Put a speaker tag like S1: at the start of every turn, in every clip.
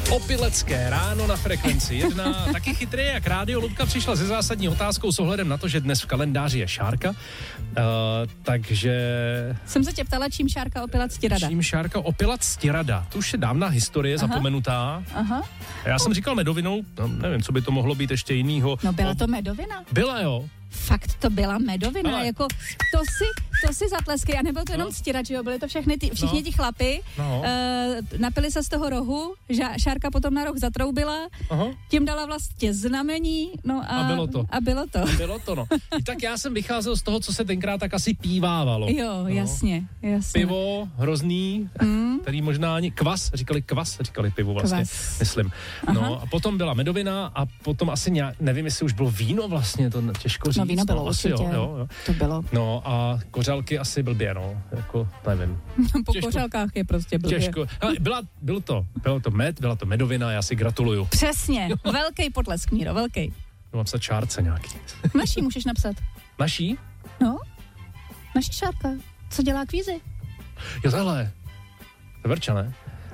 S1: Opilecké ráno na Frekvenci 1, taky chytrý jak rádio. Ludka přišla se zásadní otázkou s ohledem na to, že dnes v kalendáři je šárka, takže...
S2: Jsem se tě ptala, čím šárka opila ctirada.
S1: Čím šárka opila ctirada. To už je dávná historie, zapomenutá.
S2: Aha.
S1: Já jsem říkal medovinou, nevím, co by to mohlo být ještě jinýho.
S2: No byla to medovina.
S1: Byla, jo.
S2: Fakt to byla medovina,
S1: Ale...
S2: jako to si zatleskej a nebyl to jenom ctirač, jo, byli to všichni ti chlapi, napili se z toho rohu, šárka potom na roh zatroubila, tím dala vlastně znamení, no a bylo to.
S1: Bylo to, no. I tak já jsem vycházel z toho, co se tenkrát tak asi pívávalo.
S2: Jo, jasně.
S1: Pivo, hrozný, který možná ani říkali pivo vlastně, myslím. No a potom byla medovina a potom asi nevím, jestli už bylo víno vlastně, to těžko říct.
S2: No víno bylo určitě,
S1: jo. To
S2: bylo.
S1: No a kořálky asi blbě, no, jako nevím.
S2: Po kořálkách je prostě blbě.
S1: Těžko. Ale bylo to med, byla to medovina, já si gratuluju.
S2: Přesně, velký potlesk, Míro, velký.
S1: No, mám psat šárce nějaký.
S2: Naší můžeš napsat.
S1: Naší?
S2: No, naší šárka. Co dělá kvízy?
S1: Jo, tohle. To je Verča, ne?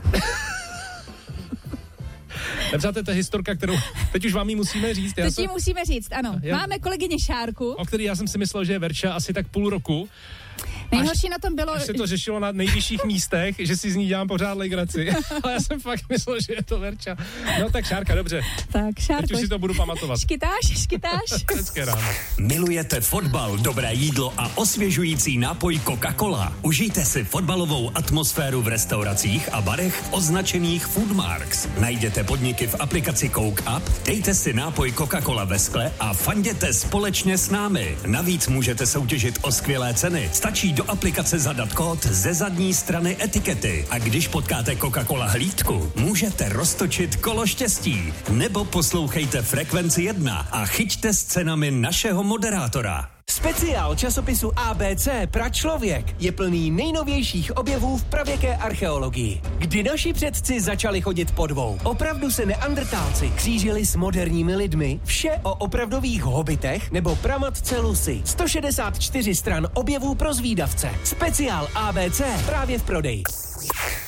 S1: Nepřáte, to je historka, kterou teď už vám ji musíme říct.
S2: Teď ji musíme říct, ano. Máme kolegyně Šárku.
S1: O který já jsem si myslel, že je Verča asi tak půl roku.
S2: Nejhorší na tom bylo...
S1: Až se to řešilo na nejvyšších místech, že si z ní dělám pořád legraci. Ale já jsem fakt myslel, že je to Verča. No tak Šárka, dobře.
S2: Tak Šárko.
S1: Teď už si to budu pamatovat.
S2: Škytáš.
S1: Hezké ráno.
S3: Milujete fotbal, dobré jídlo a osvěžující nápoj Coca-Cola? Užijte si fotbalovou atmosféru v restauracích a barech označených Foodmarks. Najděte podniky v aplikaci Coke Up, dejte si nápoj Coca-Cola ve skle a fanděte společně s námi. Navíc můžete soutěžit o skvělé ceny. Stačí do aplikace zadat kód ze zadní strany etikety a když potkáte Coca-Cola hlídku, můžete roztočit kolo štěstí. Nebo poslouchejte Frekvenci 1 a chyťte s cenami našeho moderátora.
S4: Speciál časopisu ABC Pračlověk je plný nejnovějších objevů v pravěké archeologii. Kdy naši předci začali chodit po dvou. Opravdu se neandrtálci křížili s moderními lidmi? Vše o opravdových hobitech nebo pramatce Lucy. 164 stran objevů pro zvídavce. Speciál ABC právě v prodeji.